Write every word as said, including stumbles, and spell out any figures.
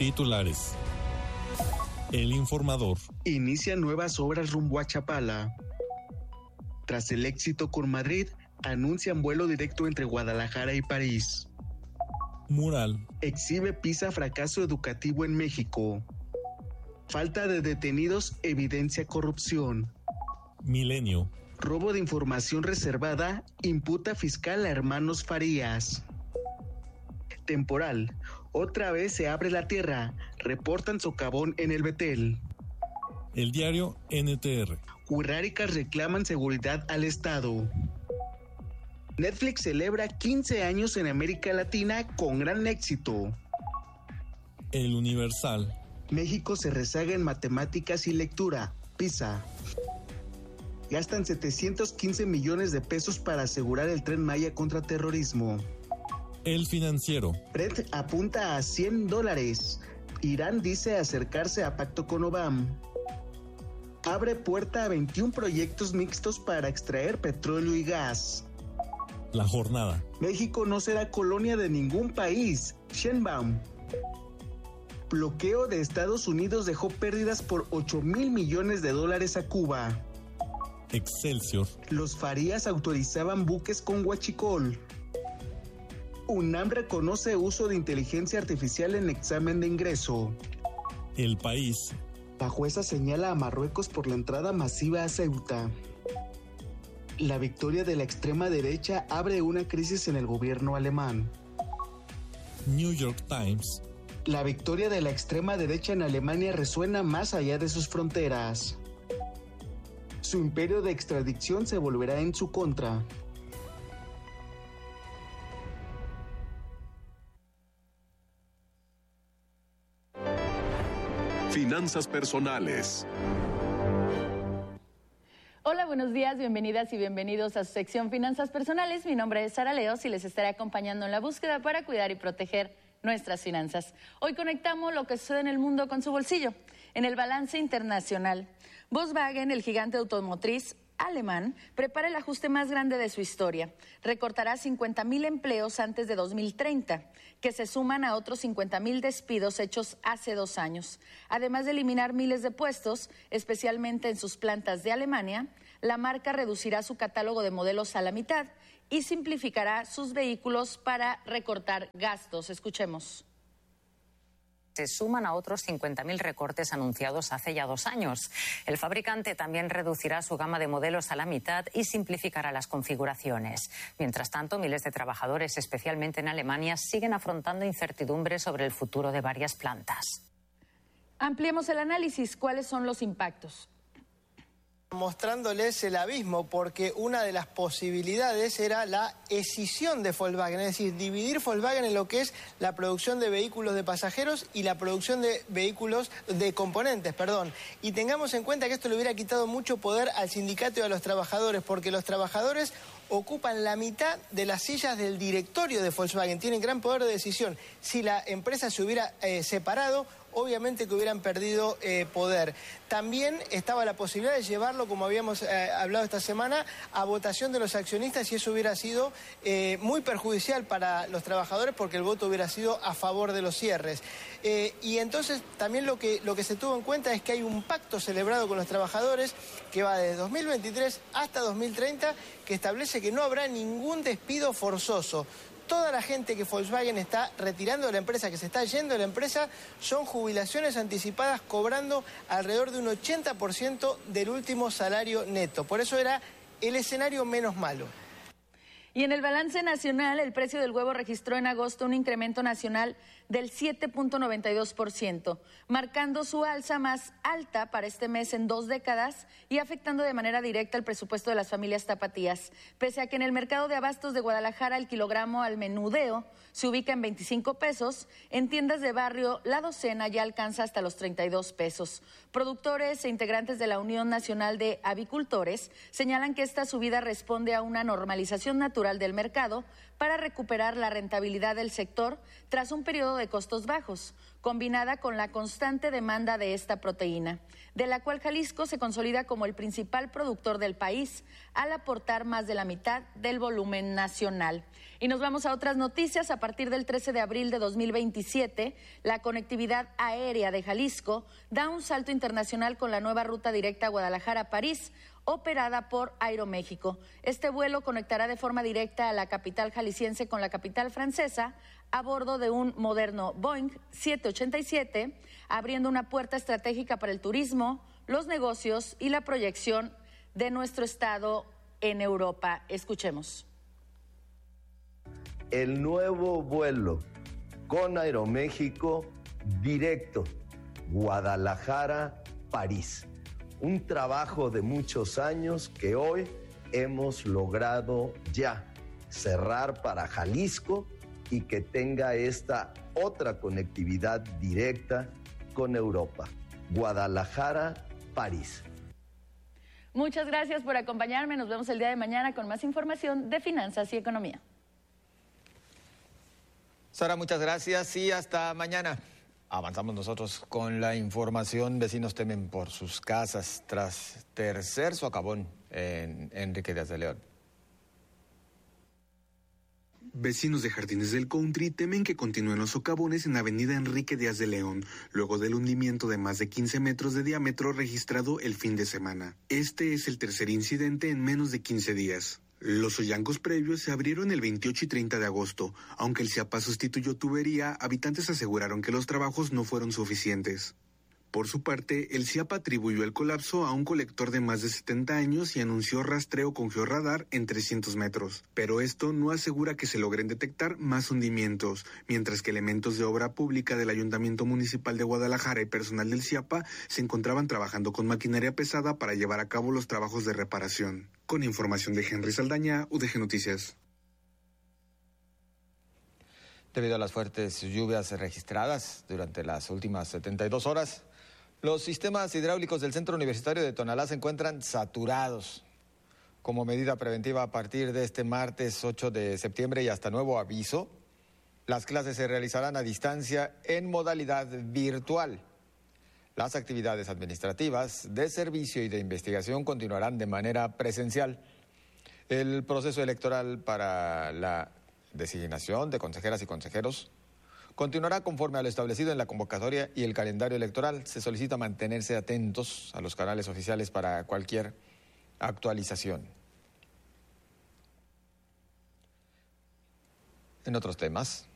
Titulares. El Informador. Inician nuevas obras rumbo a Chapala. Tras el éxito con Madrid, anuncian vuelo directo entre Guadalajara y París. Mural. Exhibe PISA fracaso educativo en México. Falta de detenidos evidencia corrupción. Milenio. Robo de información reservada imputa fiscal a hermanos Farías. Temporal. Otra vez se abre la tierra. Reportan socavón en el Betel. El diario N T R. Hurráricas reclaman seguridad al Estado. Netflix celebra quince años en América Latina con gran éxito. El Universal. México se rezaga en matemáticas y lectura. PISA. Gastan setecientos quince millones de pesos para asegurar el Tren Maya contra terrorismo. El Financiero. Brent apunta a cien dólares. Irán dice acercarse a pacto con Obama. Abre puerta a veintiún proyectos mixtos para extraer petróleo y gas. La Jornada. México no será colonia de ningún país. Sheinbaum. Bloqueo de Estados Unidos dejó pérdidas por ocho mil millones de dólares a Cuba. Excelsior. Los Farías autorizaban buques con huachicol. UNAM reconoce uso de inteligencia artificial en examen de ingreso. El País. La jueza señala a Marruecos por la entrada masiva a Ceuta. La victoria de la extrema derecha abre una crisis en el gobierno alemán. New York Times. La victoria de la extrema derecha en Alemania resuena más allá de sus fronteras. Su imperio de extradición se volverá en su contra. Finanzas personales. Hola, buenos días, bienvenidas y bienvenidos a su sección Finanzas Personales. Mi nombre es Sara Leos y les estaré acompañando en la búsqueda para cuidar y proteger nuestras finanzas. Hoy conectamos lo que sucede en el mundo con su bolsillo. En el balance internacional, Volkswagen, el gigante automotriz alemán, prepara el ajuste más grande de su historia. Recortará cincuenta mil empleos antes de dos mil treinta, que se suman a otros cincuenta mil despidos hechos hace dos años. Además de eliminar miles de puestos, especialmente en sus plantas de Alemania, la marca reducirá su catálogo de modelos a la mitad y simplificará sus vehículos para recortar gastos. Escuchemos. Se suman a otros cincuenta mil recortes anunciados hace ya dos años. El fabricante también reducirá su gama de modelos a la mitad y simplificará las configuraciones. Mientras tanto, miles de trabajadores, especialmente en Alemania, siguen afrontando incertidumbres sobre el futuro de varias plantas. Ampliemos el análisis. ¿Cuáles son los impactos? Mostrándoles el abismo, porque una de las posibilidades era la escisión de Volkswagen, es decir, dividir Volkswagen en lo que es la producción de vehículos de pasajeros y la producción de vehículos de componentes, perdón. Y tengamos en cuenta que esto le hubiera quitado mucho poder al sindicato y a los trabajadores, porque los trabajadores ocupan la mitad de las sillas del directorio de Volkswagen, tienen gran poder de decisión. Si la empresa se hubiera eh, separado, obviamente que hubieran perdido eh, poder. También estaba la posibilidad de llevarlo, como habíamos eh, hablado esta semana, a votación de los accionistas, y eso hubiera sido eh, muy perjudicial para los trabajadores porque el voto hubiera sido a favor de los cierres. Eh, y entonces también lo que, lo que se tuvo en cuenta es que hay un pacto celebrado con los trabajadores que va desde dos mil veintitrés hasta dos mil treinta, que establece que no habrá ningún despido forzoso. Toda la gente que Volkswagen está retirando de la empresa, que se está yendo de la empresa, son jubilaciones anticipadas cobrando alrededor de un ochenta por ciento del último salario neto. Por eso era el escenario menos malo. Y en el balance nacional, el precio del huevo registró en agosto un incremento nacional del siete punto noventa y dos por ciento, marcando su alza más alta para este mes en dos décadas y afectando de manera directa el presupuesto de las familias tapatías. Pese a que en el mercado de abastos de Guadalajara el kilogramo al menudeo se ubica en veinticinco pesos, en tiendas de barrio la docena ya alcanza hasta los treinta y dos pesos. Productores e integrantes de la Unión Nacional de Avicultores señalan que esta subida responde a una normalización natural estructural del mercado para recuperar la rentabilidad del sector tras un periodo de costos bajos, combinada con la constante demanda de esta proteína, de la cual Jalisco se consolida como el principal productor del país, al aportar más de la mitad del volumen nacional. Y nos vamos a otras noticias. A partir del trece de abril de dos mil veintisiete, la conectividad aérea de Jalisco da un salto internacional con la nueva ruta directa Guadalajara-París, operada por Aeroméxico. Este vuelo conectará de forma directa a la capital jalisciense con la capital francesa a bordo de un moderno Boeing siete ochenta y siete, abriendo una puerta estratégica para el turismo, los negocios y la proyección de nuestro estado en Europa. Escuchemos. El nuevo vuelo con Aeroméxico directo Guadalajara-París. Un trabajo de muchos años que hoy hemos logrado ya cerrar para Jalisco y que tenga esta otra conectividad directa con Europa. Guadalajara-París. Muchas gracias por acompañarme. Nos vemos el día de mañana con más información de finanzas y economía. Sara, muchas gracias y hasta mañana. Avanzamos nosotros con la información. Vecinos temen por sus casas tras tercer socavón en Enrique Díaz de León. Vecinos de Jardines del Country temen que continúen los socavones en Avenida Enrique Díaz de León, luego del hundimiento de más de quince metros de diámetro registrado el fin de semana. Este es el tercer incidente en menos de quince días. Los hoyancos previos se abrieron el veintiocho y treinta de agosto. Aunque el CIAPA sustituyó tubería, habitantes aseguraron que los trabajos no fueron suficientes. Por su parte, el CIAPA atribuyó el colapso a un colector de más de setenta años y anunció rastreo con georradar en trescientos metros. Pero esto no asegura que se logren detectar más hundimientos, mientras que elementos de obra pública del Ayuntamiento Municipal de Guadalajara y personal del CIAPA se encontraban trabajando con maquinaria pesada para llevar a cabo los trabajos de reparación. Con información de Henry Saldaña, U D G Noticias. Debido a las fuertes lluvias registradas durante las últimas setenta y dos horas, los sistemas hidráulicos del Centro Universitario de Tonalá se encuentran saturados. Como medida preventiva, a partir de este martes ocho de septiembre y hasta nuevo aviso, las clases se realizarán a distancia en modalidad virtual. Las actividades administrativas, de servicio y de investigación continuarán de manera presencial. El proceso electoral para la designación de consejeras y consejeros continuará conforme a lo establecido en la convocatoria y el calendario electoral. Se solicita mantenerse atentos a los canales oficiales para cualquier actualización. En otros temas,